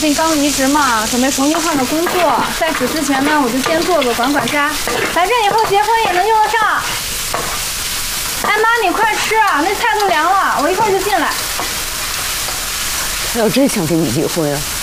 最近刚离职嘛，准备重新换个工作。在此之前呢，我就先做个管家，反正以后结婚也能用得上。哎妈，你快吃啊，那菜都凉了，我一会儿就进来。 他要真想跟你离婚啊！